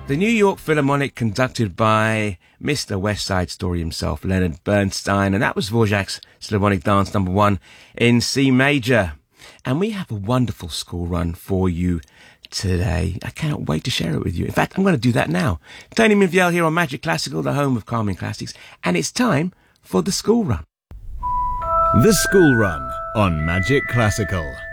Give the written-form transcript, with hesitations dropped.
The New York Philharmonic, conducted by Mr. West Side Story himself, Leonard Bernstein, and that was Dvorak's Slavonic Dance number 1 in C major. And we have a wonderful school run for you today. I cannot wait to share it with you. In fact, I'm going to do that now. Tony Minviel here on Magic Classical, the home of calming classics, and it's time for the school run. The School Run on Magic Classical.